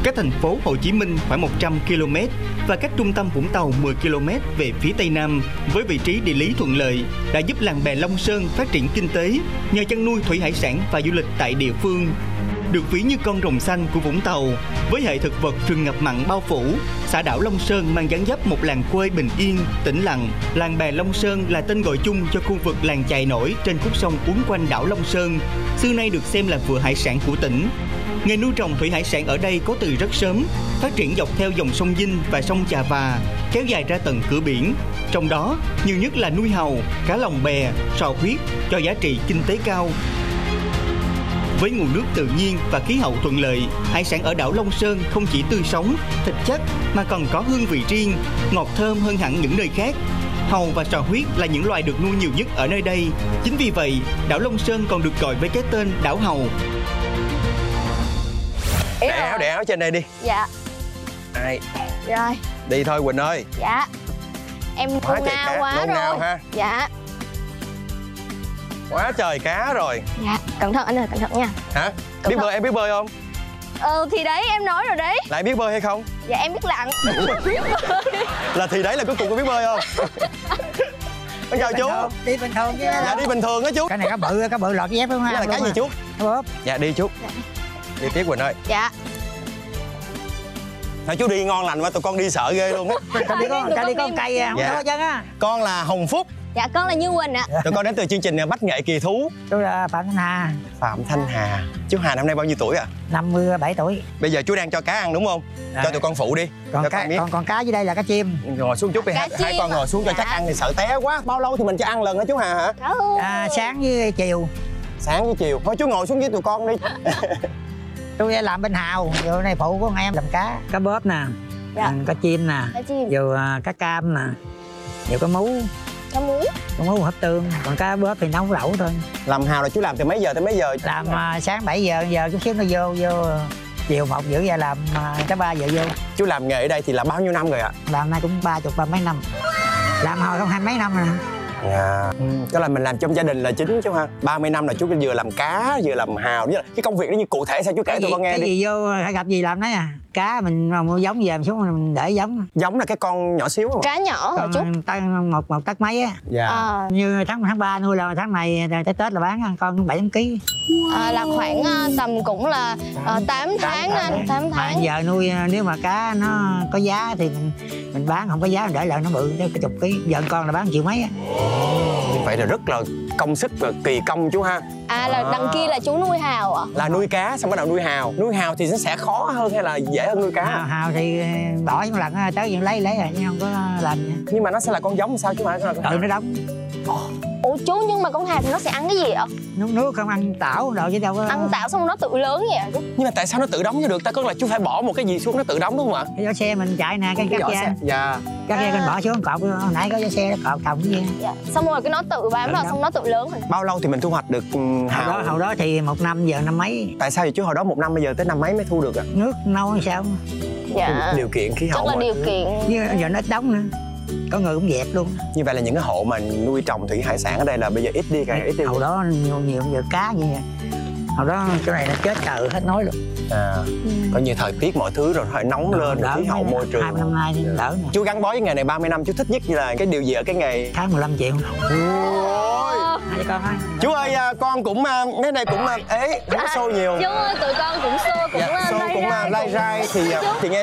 cách thành phố Hồ Chí Minh khoảng 100 km và cách trung tâm Vũng Tàu 10 km về phía tây nam, với vị trí địa lý thuận lợi đã giúp làng bè Long Sơn phát triển kinh tế nhờ chăn nuôi thủy hải sản và du lịch tại địa phương. Được ví như con rồng xanh của Vũng Tàu, với hệ thực vật rừng ngập mặn bao phủ, xã đảo Long Sơn mang dáng dấp một làng quê bình yên, tĩnh lặng. Làng bè Long Sơn là tên gọi chung cho khu vực làng chài nổi trên khúc sông uốn quanh đảo Long Sơn, xưa nay được xem là vựa hải sản của tỉnh. Nghề nuôi trồng thủy hải sản ở đây có từ rất sớm, phát triển dọc theo dòng sông Vinh và sông Chà Và, kéo dài ra tận cửa biển. Trong đó, nhiều nhất là nuôi hàu, cá lồng bè, sò huyết cho giá trị kinh tế cao. Với nguồn nước tự nhiên và khí hậu thuận lợi, hải sản ở đảo Long Sơn không chỉ tươi sống, thịt chắc mà còn có hương vị riêng, ngọt thơm hơn hẳn những nơi khác. Hàu và sò huyết là những loài được nuôi nhiều nhất ở nơi đây. Chính vì vậy, đảo Long Sơn còn được gọi với cái tên đảo hàu. Để áo trên đây đi. Dạ. Ai? Rồi. Đi thôi Quỳnh ơi. Dạ. Em nôn nao quá rồi. Nao ha. Dạ. Quá trời cá rồi. Dạ. Cẩn thận anh ơi, cẩn thận nha. Hả? Cẩn thận. Em biết bơi không? Thì đấy em nói rồi đấy. Lại biết bơi hay không? Dạ em biết lặn. Là thì đấy là cuối cùng có biết bơi không? Con chào chú. Đi bình thường chứ. Dạ đi bình thường á chú. Cái này cá bự lọt dép không ha? Cái là cái gì chú? Cá bóp. Dạ đi chú. Dạ. Đi tiếp Quỳnh ơi. Dạ. Thôi chú đi ngon lành mà tụi con đi sợ ghê luôn á. Cá đi con cây à, không dạ. có chân á. Con là Hồng Phúc. Dạ con là Như Quỳnh ạ. Tụi con đến từ chương trình Bách Nghệ Kỳ Thú. Tôi là Phạm Thanh Hà. Phạm Thanh Hà. Chú Hà năm nay bao nhiêu tuổi à? 57 tuổi. Bây giờ chú đang cho cá ăn đúng không? Cho tụi con phụ đi. Còn cá dưới đây là cá chim. Ngồi xuống chút đi. Hai con ngồi xuống cho chắc ăn thì sợ té quá. Bao lâu thì mình cho ăn lần hả chú Hà hả? Sáng với chiều. Sáng với chiều. Thôi chú ngồi xuống với tụi con đi. Tôi làm bên hào, giờ này phụ của con em làm cá bóp nè. Dạ. Cá chim nè. Cá chim. Giờ cá cam nè. Giờ cá mú. Cá mú hấp tương, còn cá bóp thì nấu lẩu thôi. Làm hào là chú làm từ mấy giờ tới mấy giờ? Làm sáng 7 giờ chút xíu nó vô chiều 1 giờ ra làm tới 3 giờ vô. Chú làm nghề ở đây thì là bao nhiêu năm rồi ạ? Làm nay cũng 30 mấy năm. Làm hồi không 20 mấy năm rồi. Dạ. Tức là mình làm trong gia đình là chính chú ha. 30 năm là chú vừa làm cá vừa làm hào. Cái công việc đó như cụ thể sao chú kể tụi con nghe đi. Cái gì vô gặp gì làm đấy à. Cá mình mua giống về mình xuống mình để giống. Giống là cái con nhỏ xíu không? Cá nhỏ hả chú? Một tấc mấy á. Dạ. Như tháng 3 nuôi là tháng này tới Tết là bán con 7 kg. Là khoảng tầm cũng là 8 tháng anh, 8 tháng. Giờ nuôi nếu mà cá nó có giá thì mình bán, không có giá mình để lại nó bự tới chục ký. Giờ con là bán triệu mấy á. Vậy là rất là công sức và kỳ công chú ha. Là đằng kia là chú nuôi hào ạ? Là nuôi cá xong bắt đầu nuôi hào. Nuôi hào thì nó sẽ khó hơn hay là dễ hơn nuôi cá? Hào thì bỏ một lần tới giờ lấy rồi chứ không có làm nữa. Nhưng mà nó sẽ là con giống sao chú hả? Nó đóng. Ủa chú, nhưng mà con hào thì nó sẽ ăn cái gì ạ? Nước không, ăn tảo đồ chứ đâu có. Ăn tảo xong nó tự lớn vậy ạ chú? Nhưng mà tại sao nó tự đóng cho được? Ta có là chú phải bỏ một cái gì xuống nó tự đóng đúng không ạ? Cái giỏ xe mình chạy nè, cái cắt da. Dạ. Cắt da mình bỏ xuống cột, hồi nãy có giỏ xe nó cột còng cái gì. Dạ. Xong rồi cái nó tự bám vào xong nó tự lớn rồi. Bao lâu thì mình thu hoạch được hào? Hồi đó thì 1 năm, giờ năm mấy. Tại sao vậy chú? Hồi đó 1 năm bây giờ tới năm mấy mới thu được ạ? Nước nâu hay sao? Dạ. Điều kiện khí hậu. Chắc là điều kiện. Giờ nó ít đóng nữa. Có người cũng dẹp luôn. Như vậy là những cái hộ mà nuôi trồng thủy hải sản ở đây là bây giờ ít đi càng ít đi. Hồi đó nhiều giờ cá vậy. Hồi đó cái này nó chết cờ hết nói luôn. Coi như thời tiết mọi thứ rồi phải nóng lên, khí hậu môi trường. 20 năm nay đỡ nè. Chú gắn bó với nghề này 30 năm, chú thích nhất là cái điều gì ở cái nghề? Tháng 15 triệu. Ôi. Con ơi. Chú ơi, con cũng mấy này cũng ế, không có xô nhiều. Chú ơi, tụi con cũng xô cũng lai rai thì nghe